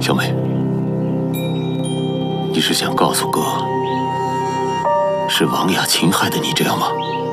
小美，你是想告诉哥，是王雅侵害的你，这样吗？